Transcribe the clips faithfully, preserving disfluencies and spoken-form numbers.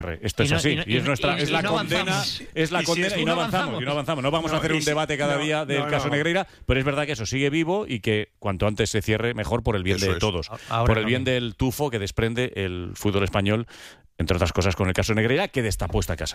Esto es y no, así, y, no, y es nuestra, y, es y la no condena, avanzamos. es la y condena si es y no no avanzamos, avanzamos, y no avanzamos. No vamos no, a hacer un si, debate cada no, día del no, caso no. Negreira, pero es verdad que eso sigue vivo y que cuanto antes se cierre, mejor por el bien Eso de es. todos, Ahora por el no bien bien. del tufo que desprende el fútbol español, entre otras cosas con el caso Negreira, que destapó esta casa.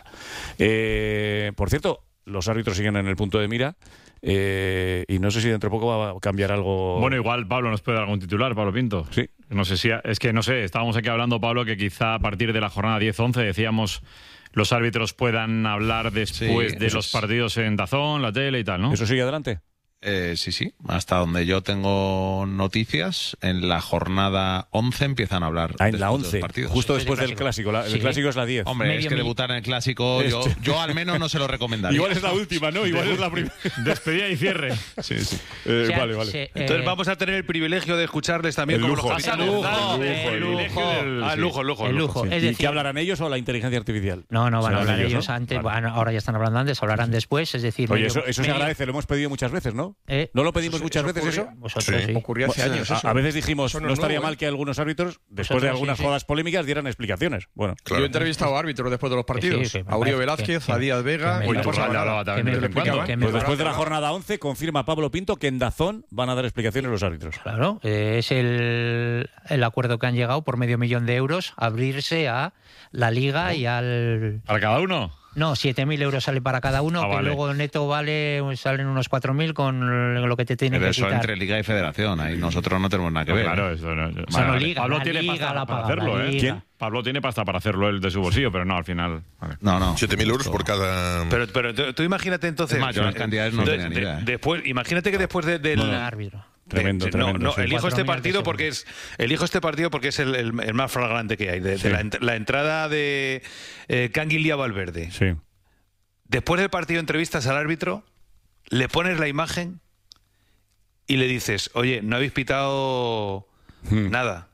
Eh, por cierto, los árbitros siguen en el punto de mira. Eh, y no sé si dentro de poco va a cambiar algo. Bueno, igual Pablo nos puede dar algún titular, Pablo Pinto. Sí. No sé si. Es que no sé, estábamos aquí hablando, Pablo, que quizá a partir de la jornada diez once decíamos los árbitros puedan hablar después Sí, de eso los es. partidos en Dazón, la tele y tal, ¿no? ¿Eso sigue adelante? Eh, sí, sí. Hasta donde yo tengo noticias, en la jornada once empiezan a hablar. Ah, en la después de los once, partidos. justo Sí, después del del clásico. La- el Sí. clásico es la diez. Hombre, Medio es que mi- debutar en el clásico, yo, yo al menos no se lo recomendaría. Igual es la última, ¿no? Igual es la primera. Despedida y cierre. Sí, sí. Eh, O sea, vale, vale. se- Entonces eh, vamos a tener el privilegio de escucharles también El como lujo. los capitanes. El lujo, ¿verdad? el lujo. Ah, el lujo, el lujo. el lujo. Sí. Es ¿Y decir, qué hablarán ellos o la inteligencia artificial? No, no van a Serán hablar ellos ¿no? antes. Vale. Bueno, ahora ya están hablando antes, hablarán después. Es decir, Oye, medio- eso, eso se medio- agradece, lo hemos pedido muchas veces, ¿no? ¿Eh? ¿No lo pedimos Eso- muchas eso veces ocurrió. eso? Vosotros sí. Ocurrió hace años A, eso. a veces dijimos, Eso no no es estaría nuevo, mal ¿eh? que algunos árbitros, después Vosotros de sí, algunas sí. jodas polémicas, dieran explicaciones. Bueno, Claro. Yo he entrevistado a árbitros después de los partidos. sí, que me a Uribe parece Velázquez, que- a Díaz que Vega. me- y no Iturralde pasaba hablaba nada. también que de me- vez en cuando, que ¿eh? me- pues después de la Claro. jornada once confirma Pablo Pinto que en Dazón van a dar explicaciones los árbitros. Claro, eh, es el, el acuerdo que han llegado por medio millón de euros abrirse a la Liga y al... ¿Para cada uno? No, siete mil euros sale para cada uno, Ah, que vale. luego neto vale, salen unos cuatro mil con lo que te tienen Pero que eso quitar. entre Liga y Federación, ahí nosotros no tenemos nada que No, ver. claro, eso no. O sea, no Vale. liga, Pablo la tiene liga pasta la para paga, hacerlo, la ¿eh? liga. ¿Quién? Pablo tiene pasta para hacerlo él de su bolsillo, pero no, al final. Vale. No, no. siete mil euros por cada... Pero, pero tú, tú imagínate entonces. Es más, yo las cantidades no de- tenía ni de- idea, ¿eh? Después, imagínate que después de- del. Un árbitro. Tremendo, de- tremendo, No, no sí. elijo Cuatro este millones de partido porque es elijo este partido porque es el, el- el más flagrante que hay. De, de Sí. la, ent- la entrada de eh, Canguilía Valverde. Sí. Después del partido entrevistas al árbitro, le pones la imagen y le dices, oye, no habéis pitado Hmm. nada.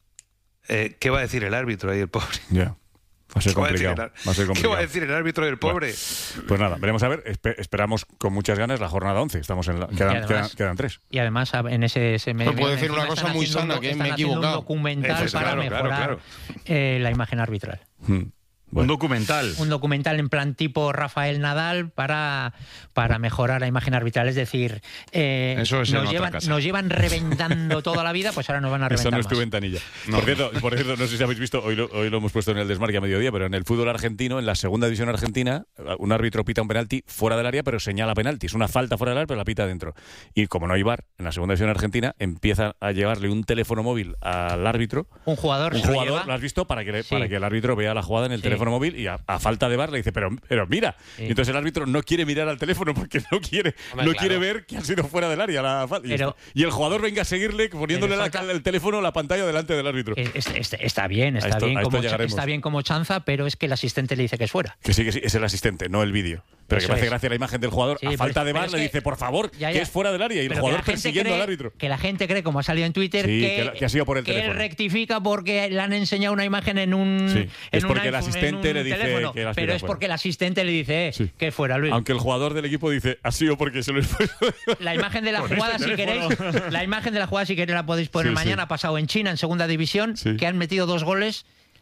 Eh, ¿Qué va a decir el árbitro ahí, el pobre? Ya. Va a ser ¿Qué va a decir complicado. el ar- Va a ser ¿Qué complicado. va a decir el árbitro del pobre? Pues nada, veremos a ver. Espe- esperamos con muchas ganas la jornada once. Estamos en la, quedan, además- quedan, quedan tres. Y además en ese, ese Pues puedo decir una encima cosa están muy haciendo un sana, do- que están me he haciendo un equivocado. documental Eso, para claro, claro, mejorar claro. eh, la imagen arbitral. Hmm. Bueno. Un documental. Un documental en plan tipo Rafael Nadal para, para mejorar la imagen arbitral. Es decir, eh, Eso es en nos, otra llevan, casa. nos llevan reventando toda la vida, pues ahora nos van a Esa reventar no es tu más. ventanilla. Por, cierto, por cierto, no sé si habéis visto, hoy lo, hoy lo hemos puesto en el desmarque a mediodía, pero en el fútbol argentino, en la segunda división argentina, un árbitro pita un penalti fuera del área, pero señala penalti. Es una falta fuera del área, pero la pita dentro. Y como no hay V A R, en la segunda división argentina, empieza a llevarle un teléfono móvil al árbitro. Un jugador, Un se lo jugador, lleva. ¿lo has visto? Para que, le- Sí. para que el árbitro vea la jugada en el Sí. teléfono móvil y a, a falta de V A R le dice, pero, pero mira. Sí. Y entonces el árbitro no quiere mirar al teléfono porque no quiere, Hombre, no claro. quiere ver que ha sido fuera del área la falta. Y, Pero- está- y el jugador venga a seguirle poniéndole Pero la- falta- el teléfono, la pantalla delante del árbitro. Es- es- es- está bien, A está, esto- bien a esto como, cha- llegaremos. está bien como chanza, pero es que el asistente le dice que es fuera. Que sí, que sí, es el asistente, no el vídeo. Pero Eso que me hace es. gracia la imagen del jugador. Sí, a pero falta es- de V A R pero le es que- dice, por favor, Ya, que ya. es fuera del área. Y el Pero que jugador la gente persiguiendo cree- al árbitro. Que la gente cree, como ha salido en Twitter, Sí, que, que la- que ha sido por el que él teléfono. rectifica porque le han enseñado una imagen en un. Sí, en es un porque el iPhone, asistente en un le dice teléfono, que la has pero pitado es fuera. porque el asistente le dice eh, Sí. que fuera, Luis. Aunque el jugador del equipo dice, ha sido porque se lo he puesto. La imagen de la Con jugada, este si queréis, teléfono. la imagen de la jugada, si queréis, la podéis poner Sí, mañana. sí. Ha pasado en China, en segunda división, Sí. que han metido dos goles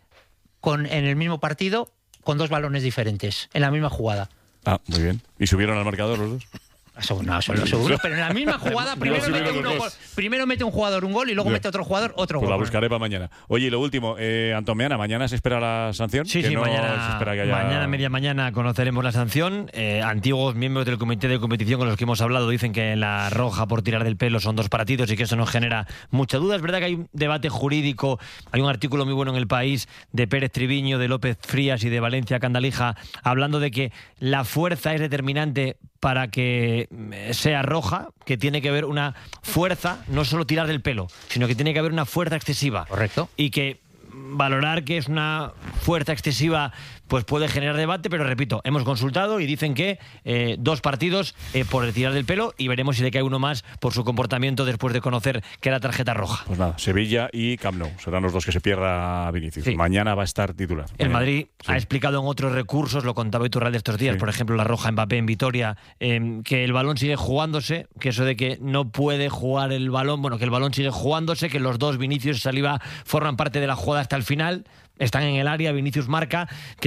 con, en el mismo partido con dos balones diferentes, en la misma jugada. Ah, muy bien. ¿Y subieron al marcador los dos? Eso, no, eso lo seguro, pero en la misma jugada primero, sí, mete, los uno dos. gol- primero mete un jugador un gol y luego Ya. mete otro jugador otro Pues gol. la buscaré para mañana. Oye, y lo último, eh, Antón Meana, ¿mañana se espera la sanción? Sí, Que sí, no mañana, se espera que haya... mañana, media mañana, conoceremos la sanción. Eh, antiguos miembros del comité de competición con los que hemos hablado dicen que la roja por tirar del pelo son dos partidos y que eso nos genera mucha duda. Es verdad que hay un debate jurídico, hay un artículo muy bueno en El País de Pérez Triviño, de López Frías y de Valencia Candalija, hablando de que la fuerza es determinante para que eh, sea roja, que tiene que haber una fuerza, no solo tirar del pelo, sino que tiene que haber una fuerza excesiva. Correcto. Y que valorar que es una fuerza excesiva pues puede generar debate, pero repito, hemos consultado y dicen que eh, dos partidos eh, por el tirar del pelo y veremos si le cae uno más por su comportamiento después de conocer que era tarjeta roja. Pues nada, Sevilla y Camp Nou serán los dos que se pierda Vinicius. Sí. Mañana va a estar titular. El Mañana. Madrid Sí. ha explicado en otros recursos, lo contaba Iturralde estos días, Sí. por ejemplo, la roja Mbappé en Vitoria, eh, que el balón sigue jugándose, que eso de que no puede jugar el balón, bueno, que el balón sigue jugándose, que los dos, Vinicius y Saliba, forman parte de la jugada hasta el final, están en el área, Vinicius marca.